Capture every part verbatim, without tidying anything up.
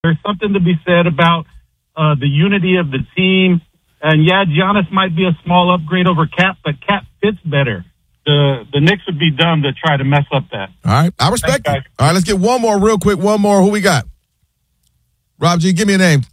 There's something to be said about uh, the unity of the team. And, yeah, Giannis might be a small upgrade over Cap, but Cap fits better. The the Knicks would be dumb to try to mess up that. All right. I respect Thanks, it. All right, let's get one more real quick. One more. Who we got? Rob G, give me a name.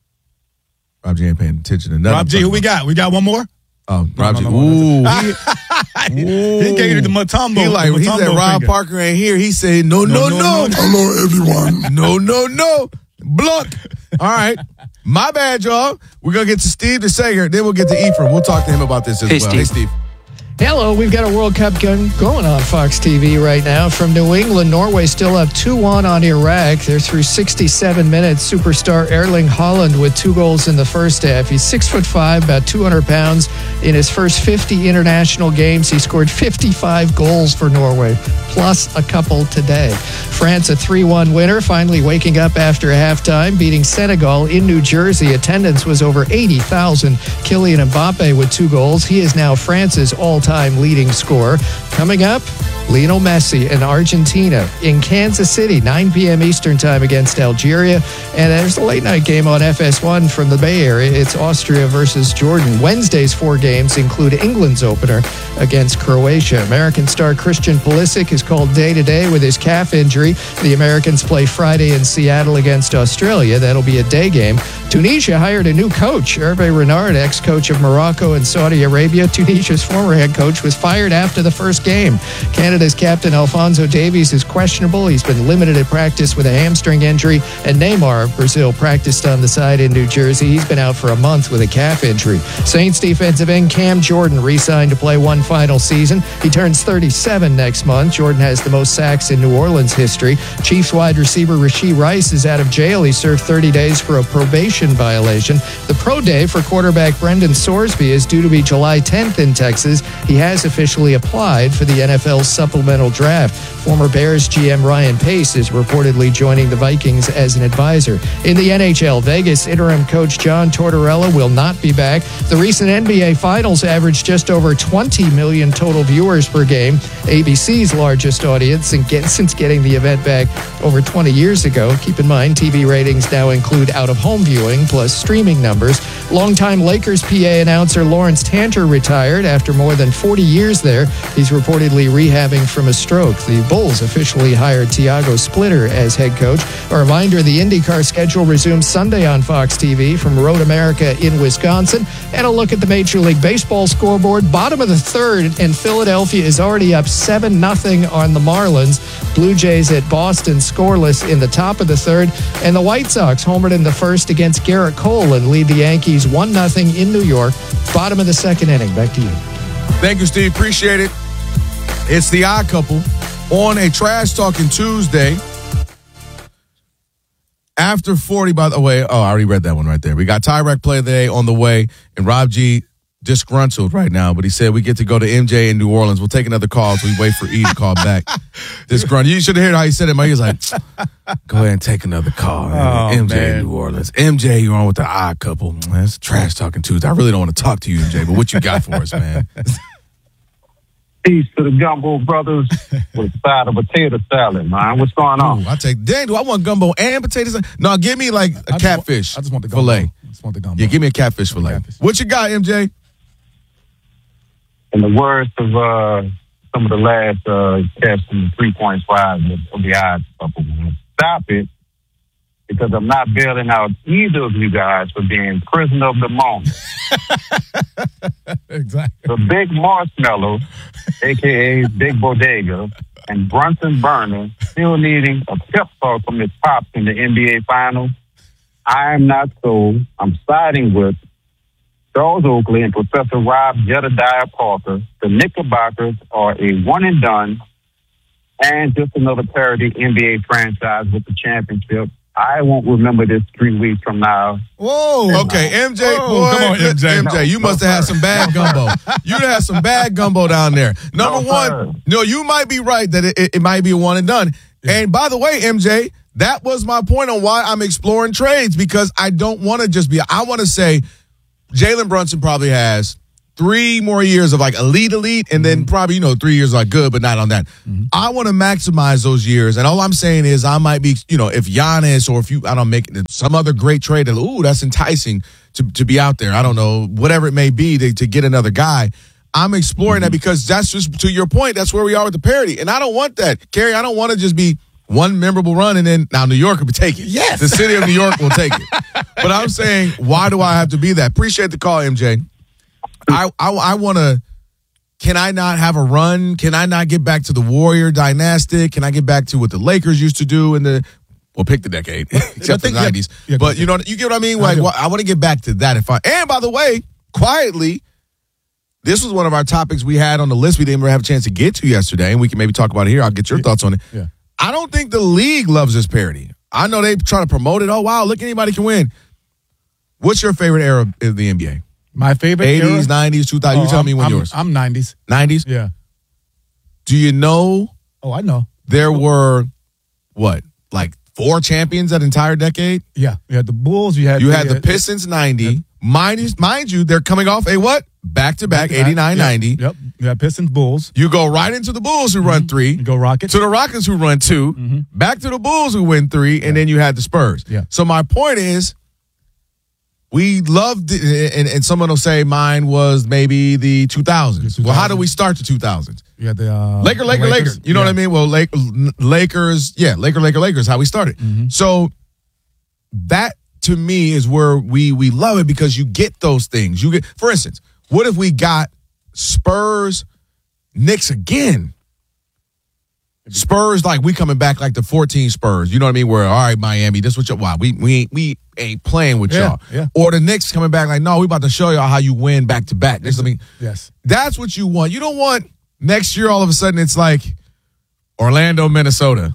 Rob G ain't paying attention to nothing. Rob G, who we got? We got one more? Oh, Rob G. No, no, no, Ooh. no. He, Ooh. He gave you the Mutombo. He like, the he said Mutombo Rob finger. Parker ain't here. He said, no, no, no. No, no, no. Hello, everyone. No, no, no. Blunt. All right. My bad, y'all. We're going to get to Steve the Sager. Then we'll get to Ephraim. We'll talk to him about this as Hey, well. Steve. Hey, Steve. Hello, we've got a World Cup gun going on Fox T V right now. From New England, Norway still up two one on Iraq. They're through sixty-seven minutes. Superstar Erling Haaland with two goals in the first half. He's six foot five, about two hundred pounds. In his first fifty international games, he scored fifty-five goals for Norway, plus a couple today. France, a three one winner, finally waking up after halftime, beating Senegal in New Jersey. Attendance was over eighty thousand. Kylian Mbappe with two goals. He is now France's all-time leading scorer. Coming up, Lionel Messi and Argentina in Kansas City, nine p.m. Eastern time against Algeria. And there's a late night game on F S one from the Bay Area. It's Austria versus Jordan. Wednesday's four games include England's opener against Croatia. American star Christian Pulisic is called day-to-day with his calf injury. The Americans play Friday in Seattle against Australia. That'll be a day game. Tunisia hired a new coach. Hervé Renard, ex-coach of Morocco and Saudi Arabia. Tunisia's former head coach was fired after the first game. Canada's captain Alphonso Davies is questionable. He's been limited at practice with a hamstring injury. And Neymar of Brazil practiced on the side in New Jersey. He's been out for a month with a calf injury. Saints defensive end Cam Jordan re-signed to play one final season. He turns thirty-seven next month. Jordan has the most sacks in New Orleans history. Chiefs wide receiver Rashee Rice is out of jail. He served thirty days for a probation violation. The pro day for quarterback Brendan Sorsby is due to be July tenth in Texas. He has officially applied for the N F L's supplemental draft. Former Bears G M Ryan Pace is reportedly joining the Vikings as an advisor. In the N H L, Vegas interim coach John Tortorella will not be back. The recent N B A Finals averaged just over twenty million total viewers per game, A B C's largest audience since getting the event back over twenty years ago. Keep in mind, T V ratings now include out-of-home viewing plus streaming numbers. Longtime Lakers P A announcer Lawrence Tanter retired after more than forty years there. He's reportedly rehabbing from a stroke. The Bulls officially hired Tiago Splitter as head coach. A reminder, the IndyCar schedule resumes Sunday on Fox T V from Road America in Wisconsin. And a look at the Major League Baseball scoreboard. Bottom of the third, and Philadelphia is already up seven nothing on the Marlins. Blue Jays at Boston scoreless in the top of the third. And the White Sox homered in the first against Garrett Cole and lead the Yankees one nothing in New York. Bottom of the second inning. Back to you. Thank you, Steve. Appreciate it. It's the Odd Couple on a Trash Talking Tuesday. After forty, by the way. Oh, I already read that one right there. We got Tyrek Play of the Day on the way, and Rob G disgruntled right now, but he said we get to go to M J in New Orleans. We'll take another call as we wait for E to call back. Disgruntled. You should have heard how he said it. He was like, go ahead and take another call. Man. Oh, M J man. in New Orleans. M J, you're on with the Odd Couple. Man, it's Trash Talking Tuesday. I really don't want to talk to you, M J, but what you got for us, man? Peace to the Gumbo Brothers with a side of potato salad, man. What's going on? Ooh, I take, dang, do I want gumbo and potatoes? No, give me like a I just catfish want, I just want the gumbo. fillet. I just want the gumbo. Yeah, give me a catfish fillet. Catfish. What you got, M J? In the words of uh, some of the last uh, cats from the three point five of, of the Odd Couple, man. Stop it, because I'm not bailing out either of you guys for being prisoner of the moment. Exactly. The Big Marshmallow, a k a. Big Bodega, and Brunson Burner still needing a pep talk from his pops in the N B A Finals. I am not so. I'm siding with Charles Oakley and Professor Rob Jedediah Parker. The Knickerbockers are a one and done and just another parody N B A franchise with the championship. I won't remember this three weeks from now. Whoa. Okay, M J. Whoa, boy, come on, M J. M J, you must have had some bad gumbo. You had some bad gumbo down there. Number No, one, sir. no, you might be right that it, it, it might be a one and done. And by the way, M J, that was my point on why I'm exploring trades, because I don't want to just be, I want to say Jalen Brunson probably has three more years of like elite, elite, and then probably, you know, three years like good, but not on that. Mm-hmm. I want to maximize those years. And all I'm saying is I might be, you know, if Giannis or if you, I don't make some other great trade that, ooh, that's enticing to, to be out there. I don't know, whatever it may be to, to get another guy. I'm exploring mm-hmm. that because that's just, to your point, that's where we are with the parity. And I don't want that. Kerry, I don't want to just be one memorable run and then now New York will take it. Yes. The city of New York will take it. But I'm saying, why do I have to be that? Appreciate the call, M J. I, I, I want to, can I not have a run? Can I not get back to the Warrior dynastic? Can I get back to what the Lakers used to do in the, well, pick the decade, except for the nineties. Yeah, yeah, but you know, you get what I mean? Like, I, well, I want to get back to that. If I, and by the way, quietly, this was one of our topics we had on the list we didn't ever have a chance to get to yesterday, and we can maybe talk about it here. I'll get your yeah. thoughts on it. Yeah. I don't think the league loves this parity. I know they try to promote it. Oh, wow, look, anybody can win. What's your favorite era of the N B A? My favorite eighties, era? nineties, two thousands. Oh, you tell I'm, me when I'm, yours. I'm nineties. nineties? Yeah. Do you know? Oh, I know. There were, what, like four champions that entire decade? Yeah. You had the Bulls. You had You the, had the Pistons ninety. Yeah. Mind, mind you, they're coming off a what? Back-to-back, eighty-nine ninety. Yep. You had Pistons, Bulls. You go right into the Bulls who mm-hmm. run three. You go Rockets. To the Rockets who run two. Mm-hmm. Back to the Bulls who win three. Yeah. And then you had the Spurs. Yeah. So my point is, we loved it, and, and someone will say mine was maybe the two thousands. The two thousands. Well, how do we start the two thousands? You had the uh, Laker, Laker, the Laker. You know yeah. what I mean? Well, Lake, Lakers, yeah, Laker, Laker, Lakers, how we started. Mm-hmm. So that, to me, is where we we love it because you get those things. You get, for instance, what if we got Spurs, Knicks again? Spurs, like we coming back like the fourteen Spurs. You know what I mean? Where, all right, Miami, this what y'all, wow, we we we ain't playing with yeah, y'all. Yeah. Or the Knicks coming back like, no, we about to show y'all how you win back to back. This, I mean, yes, that's what you want. You don't want next year all of a sudden it's like Orlando, Minnesota.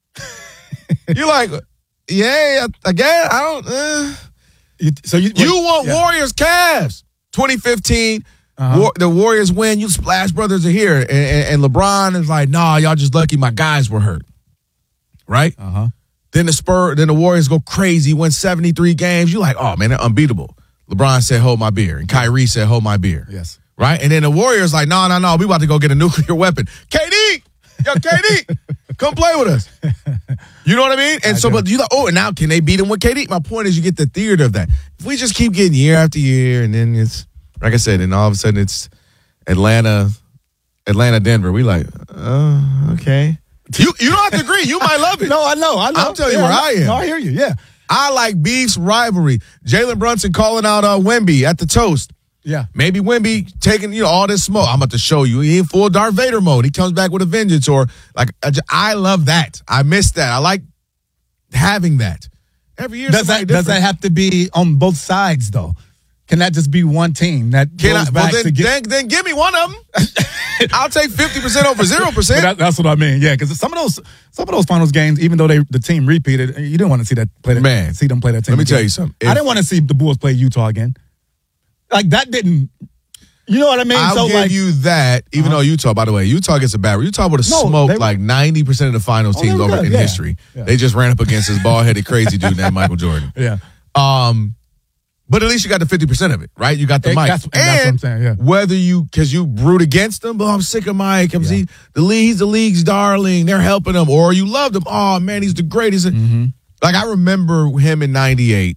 You're like, yeah, again, I don't. Uh. You, so you you want yeah. Warriors, Cavs, twenty fifteen. Uh-huh. War, the Warriors win. You Splash Brothers are here, and, and, and LeBron is like, nah, y'all just lucky my guys were hurt, right? Uh huh. Then the Spurs, then the Warriors go crazy, win seventy-three games. You like, oh man, they're unbeatable. LeBron said, hold my beer, and Kyrie said, hold my beer. Yes. Right, and then the Warriors like, no, no, no, we about to go get a nuclear weapon. K D, yo, K D, come play with us. You know what I mean? And I so, do. But you like, oh, and now can they beat him with K D? My point is, you get the theater of that. If we just keep getting year after year, and then it's like I said, and all of a sudden it's Atlanta, Atlanta, Denver. We like, oh, okay. You you don't have to agree. You might love it. No, I know. I know. I'm telling yeah, you where I am. No, I hear you. Yeah. I like beefs, rivalry. Jalen Brunson calling out uh, Wemby at the toast. Yeah. Maybe Wemby taking, you know, all this smoke. I'm about to show you. He in full Darth Vader mode. He comes back with a vengeance. Or like, I, just, I love that. I miss that. I like having that. Every year, does that different. does that have to be on both sides though? Can that just be one team that Can goes I, back well, then, to get? Then, then give me one of them. I'll take fifty percent over zero percent. That, that's what I mean. Yeah, because some of those some of those finals games, even though they the team repeated, you didn't want to see that play. That, Man, see them play that team. Let me again. tell you something. If, I didn't want to see the Bulls play Utah again. Like that didn't. You know what I mean? I'll so give like, you that. Even uh-huh. though Utah, by the way, Utah gets a bad. Utah would have No, smoked they- like ninety percent of the finals Oh, teams they were over good, in yeah. history. Yeah. They just ran up against this bald headed crazy dude named Michael Jordan. yeah. Um, but at least you got the fifty percent of it, right? You got the It- Mike. that's- and that's what I'm saying, yeah. Whether you, because you root against them, oh, I'm sick of Mike. I'm Yeah. see, the league, he's the league's darling. They're helping him. Or you loved him. Oh, man, he's the greatest. Mm-hmm. Like, I remember him in ninety-eight.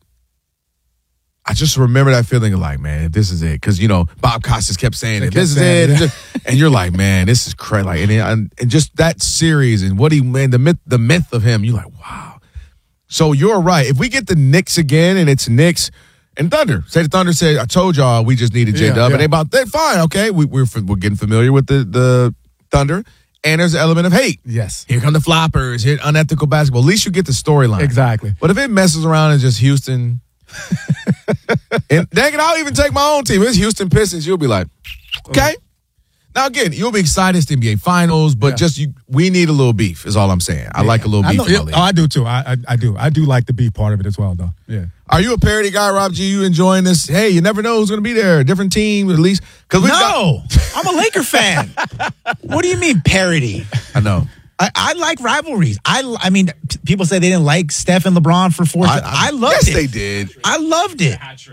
I just remember that feeling of like, man, this is it. Because, you know, Bob Costas kept saying They it. kept This is saying it. it. And you're like, man, this is crazy. Like, and, and, and just that series and what he, man, the myth, the myth of him, you're like, wow. So you're right. If we get the Knicks again and it's Knicks and Thunder, say the Thunder said, I told y'all we just needed J Dub. Yeah, yeah. And they about, they're fine, okay. We, we're, we're getting familiar with the, the Thunder. And there's an element of hate. Yes. Here come the floppers, here unethical basketball. At least you get the storyline. Exactly. But if it messes around and just Houston, and dang it, I'll even take my own team. If it's Houston Pistons, you'll be like, okay. Now again, you'll be excited it's the N B A Finals, but Yeah. just you, we need a little beef. Is all I'm saying. I like a little I beef. know, in my yeah, league. oh, I do too. I, I I do. I do like the beef part of it as well, though. Yeah. Are you a parody guy, Rob G? You enjoying this? Hey, you never know who's going to be there. Different team, at least. Because No, I'm a Laker fan. What do you mean parody? I know. I, I like rivalries. I, I mean, p- people say they didn't like Steph and LeBron for four. I, I loved yes, it. they did. I loved it.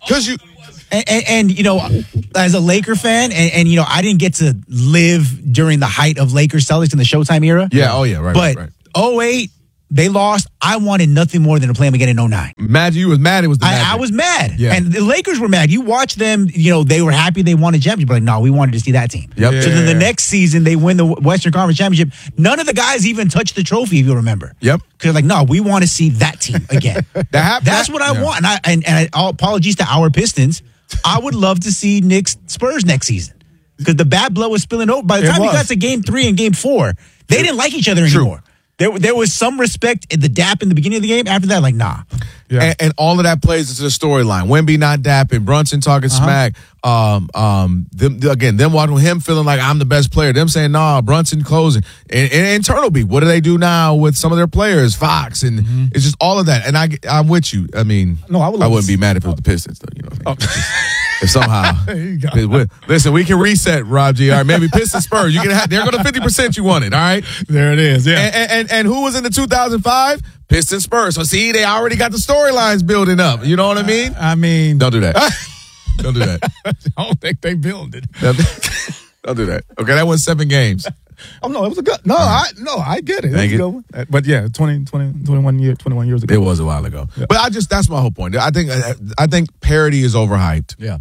Because you. And, and, and, you know, as a Laker fan, and, and, you know, I didn't get to live during the height of Lakers Celtics in the Showtime era. Yeah, oh, yeah, right, But right, right. oh eight, they lost. I wanted nothing more than to play them again in oh nine. Imagine you was mad. It was the I, Magic. I was mad. Yeah. And the Lakers were mad. You watch them, you know, they were happy they won a championship. But like, no, we wanted to see that team. Yep. So then the Yeah. next season, they win the Western Conference Championship. None of the guys even touched the trophy, if you remember. Yep. Because like, no, we want to see that team again. That happened. That's what I Yeah. want. And, I, and, and I, all apologies to our Pistons. I would love to see Knicks Spurs next season. Because the bad blood was spilling over. By the It time we was. got to game three and game four, they didn't like each other True. anymore. There, there was some respect in the dap in the beginning of the game. After that, like, nah. Yeah. And, and all of that plays into the storyline. Wemby not dapping, Brunson talking Uh-huh. smack. Um, um, them, again, them watching him feeling like I'm the best player. Them saying, nah, Brunson closing. And, and internal beef. What do they do now with some of their players? Fox. And Mm-hmm. it's just all of that. And I, I'm with you. I mean, No, I would I love wouldn't to be mad if it was the Pistons, though. You know what I mean? Oh. If somehow. There you go. it would- Listen, we can reset, Rob G. All right, maybe Pistons Spurs. You can have, there go the fifty percent you wanted, all right? There it is. Yeah. And, and, and who was in the two thousand five? Pistons Spurs. So see, they already got the storylines building up. You know what I mean? I mean, Don't do that. Don't do that. I don't think they build it. Don't do that. Okay, that was seven games. Oh no, it was a good. No, I no, I get it. It was Thank a you. good one. Uh, But yeah, twenty, twenty, twenty-one year, twenty-one years ago. It was a while ago. But I just that's my whole point. I think I think parity is overhyped. Yeah.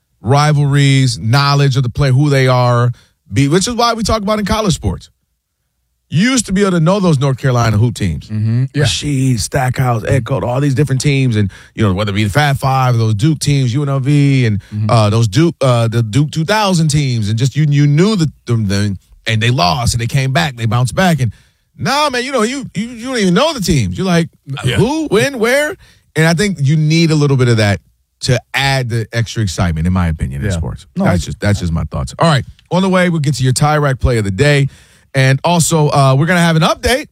Rivalries, knowledge of the player, who they are, be which is why we talk about in college sports. You used to be able to know those North Carolina hoop teams. Mm-hmm. Yeah. Rashid, Stackhouse, Echo, all these different teams, and you know whether it be the Fat Five, or those Duke teams, U N L V, and Mm-hmm. uh, those Duke, uh, the Duke two thousand teams, and just you you knew the, them, them, and they lost, and they came back, they bounced back, and nah, man, you know you you, you don't even know the teams. You're like Yeah. who, when, where, and I think you need a little bit of that to add the extra excitement, in my opinion, in Yeah. sports. No, that's I- just that's just my thoughts. All right, on the way, we'll get to your tie rack play of the day. And also, uh, we're going to have an update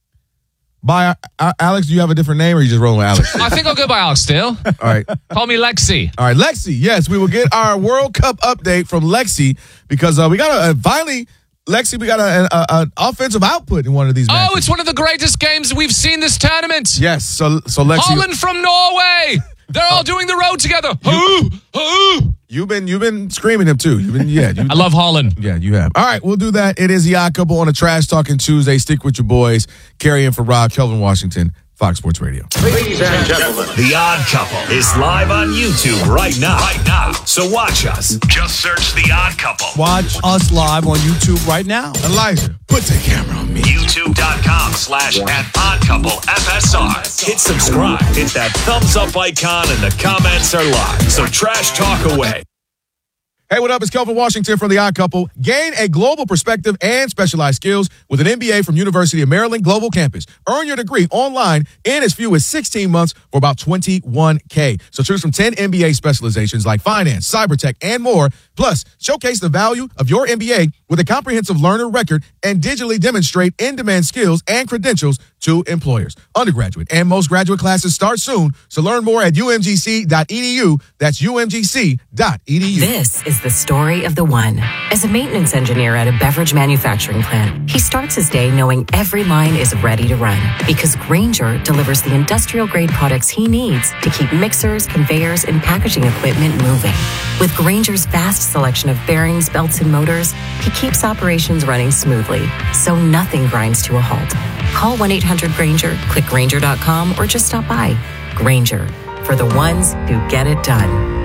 by uh, Alex. Do you have a different name or are you just rolling with Alex? I think I'll go by Alex still. All right. Call me Lexi. All right. Lexi. Yes, we will get our World Cup update from Lexi because uh, we got a, uh, finally, Lexi, we got an offensive output in one of these matches. Oh, it's one of the greatest games we've seen this tournament. Yes. So, so Lexi, Holland from Norway. They're all doing the road together. Ooh, ooh. you've been you've been screaming him too. You've been yeah. You, I love Holland. Yeah, you have. All right, we'll do that. It is the Odd Couple on a Trash Talking Tuesday. Stick with your boys. Carry in for Rob, Kelvin Washington, Fox Sports Radio. Ladies and gentlemen, The Odd Couple is live on YouTube right now. Right now. So watch us. Just search The Odd Couple. Watch us live on YouTube right now. Elijah, put the camera on me. YouTube.com slash at Odd Couple F S R. Hit subscribe. Hit that thumbs up icon and the comments are live. So trash talk away. Hey, what up? It's Kelvin Washington from The Odd Couple. Gain a global perspective and specialized skills with an M B A from University of Maryland Global Campus. Earn your degree online in as few as sixteen months for about twenty-one K. So choose from ten M B A specializations like finance, cyber tech, and more. Plus, showcase the value of your M B A with a comprehensive learner record and digitally demonstrate in-demand skills and credentials to employers. Undergraduate and most graduate classes start soon. So learn more at U M G C dot E D U. That's U M G C dot E D U. This is the story of the one. As a maintenance engineer at a beverage manufacturing plant, he starts his day knowing every line is ready to run because Grainger delivers the industrial grade products he needs to keep mixers, conveyors, and packaging equipment moving. With Grainger's vast selection of bearings, belts, and motors, he keeps operations running smoothly, so nothing grinds to a halt. Call one eight hundred Grainger, click Grainger dot com, or just stop by. Grainger, for the ones who get it done.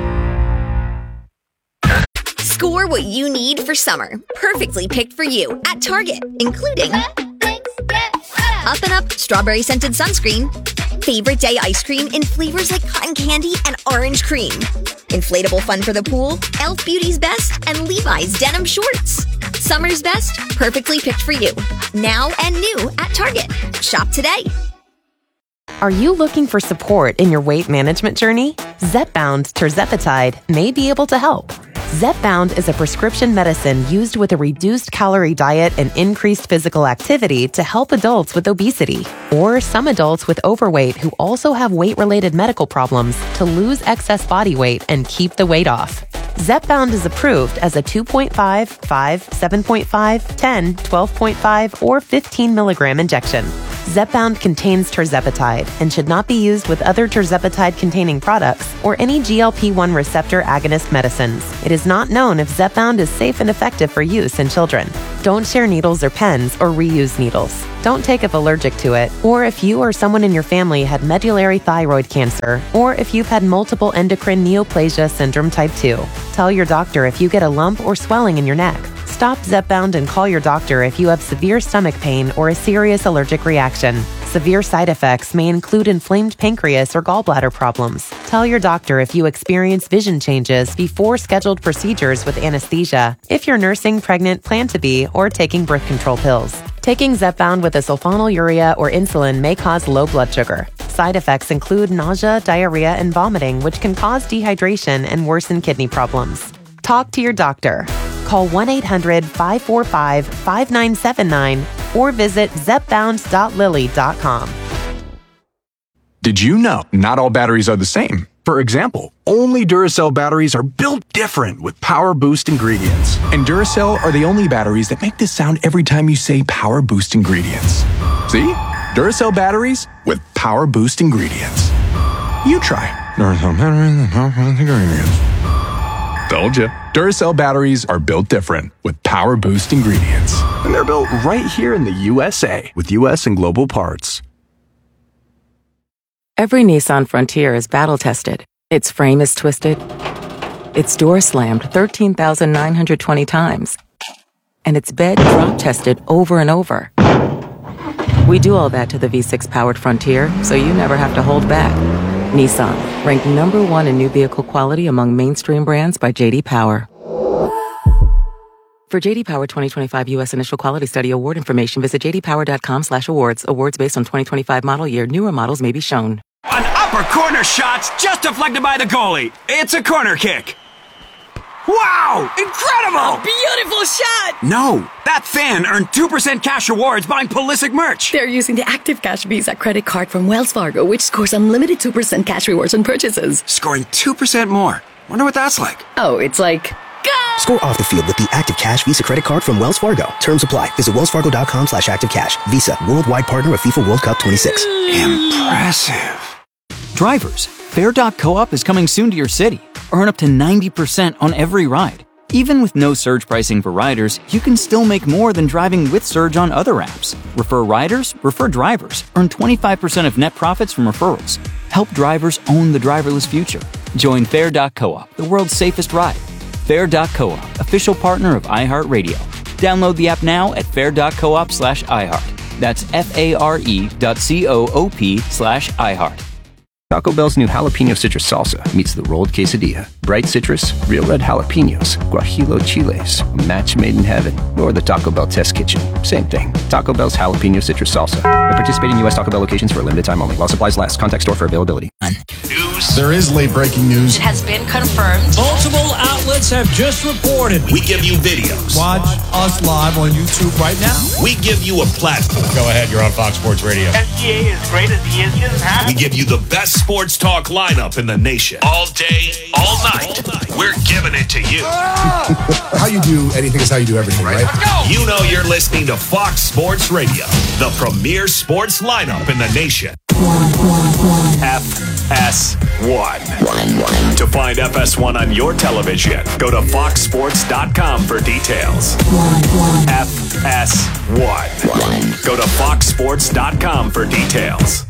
Score what you need for summer. Perfectly picked for you at Target, including Up and Up Strawberry Scented Sunscreen, Favorite Day Ice Cream in flavors like cotton candy and orange cream, Inflatable Fun for the Pool, Elf Beauty's Best, and Levi's Denim Shorts. Summer's best, perfectly picked for you. Now and new at Target. Shop today. Are you looking for support in your weight management journey? Zepbound Tirzepatide may be able to help. Zepbound is a prescription medicine used with a reduced calorie diet and increased physical activity to help adults with obesity or some adults with overweight who also have weight-related medical problems to lose excess body weight and keep the weight off. Zepbound is approved as a two point five, five, seven point five, ten, twelve point five, or fifteen milligram injection. Zepbound contains tirzepatide and should not be used with other tirzepatide-containing products or any G L P one receptor agonist medicines. It is not known if Zepbound is safe and effective for use in children. Don't share needles or pens or reuse needles. Don't take if allergic to it, or if you or someone in your family had medullary thyroid cancer, or if you've had multiple endocrine neoplasia syndrome type two. Tell your doctor if you get a lump or swelling in your neck. Stop Zepbound and call your doctor if you have severe stomach pain or a serious allergic reaction. Severe side effects may include inflamed pancreas or gallbladder problems. Tell your doctor if you experience vision changes before scheduled procedures with anesthesia, if you're nursing, pregnant, plan to be, or taking birth control pills. Taking Zepbound with a sulfonylurea or insulin may cause low blood sugar. Side effects include nausea, diarrhea, and vomiting, which can cause dehydration and worsen kidney problems. Talk to your doctor. Call one eight hundred five four five five nine seven nine or visit zepbound dot lilly dot com. Did you know not all batteries are the same? For example, only Duracell batteries are built different with Power Boost ingredients. And Duracell are the only batteries that make this sound every time you say Power Boost ingredients. See? Duracell batteries with Power Boost ingredients. You try. Duracell batteries with Power Boost ingredients. Told you. Duracell batteries are built different with Power Boost ingredients. And they're built right here in the U S A with U S and global parts. Every Nissan Frontier is battle-tested. Its frame is twisted. Its door slammed thirteen thousand nine hundred twenty times. And its bed drop-tested over and over. We do all that to the V six-powered Frontier, so you never have to hold back. Nissan, ranked number one in new vehicle quality among mainstream brands by J D Power. For J D Power twenty twenty-five U S Initial Quality Study Award information, visit j d power dot com slash awards. Awards based on twenty twenty-five model year. Newer models may be shown. An upper corner shot's just deflected by the goalie. It's a corner kick. Wow! Incredible! A beautiful shot! No, that fan earned two percent cash rewards buying Pulisic merch. They're using the Active Cash Visa credit card from Wells Fargo, which scores unlimited two percent cash rewards on purchases. Scoring two percent more. Wonder what that's like. Oh, it's like... Go! Score off the field with the Active Cash Visa credit card from Wells Fargo. Terms apply. Visit wellsfargo.com slash activecash. Visa, worldwide partner of FIFA World Cup twenty-six. Impressive. Drivers, Fair dot coop is coming soon to your city. Earn up to ninety percent on every ride. Even with no surge pricing for riders, you can still make more than driving with Surge on other apps. Refer riders, refer drivers. Earn twenty-five percent of net profits from referrals. Help drivers own the driverless future. Join Fair dot coop, the world's safest ride. Fair dot coop, official partner of iHeartRadio. Download the app now at fair dot coop slash iHeart. That's F-A-R-E dot C-O-O-P slash iHeart. Taco Bell's new jalapeno citrus salsa meets the rolled quesadilla. Bright citrus, real red jalapenos, guajillo chiles, a match made in heaven, or the Taco Bell test kitchen. Same thing. Taco Bell's jalapeno citrus salsa. At participating U S Taco Bell locations for a limited time only. While supplies last. Contact store for availability. News. There is late breaking news. It has been confirmed. Multiple outlets have just reported. We give you videos. Watch us live on YouTube right now. We give you a platform. Go ahead, you're on Fox Sports Radio. S G A is great as he is. Just have We give you the best sports talk lineup in the nation. All day, all night. We're giving it to you. How you do anything is how you do everything, right? Let's go. You know you're listening to Fox Sports Radio, the premier sports lineup in the nation. F S one. To find F S one on your television, go to fox sports dot com for details. F S one. Go to fox sports dot com for details.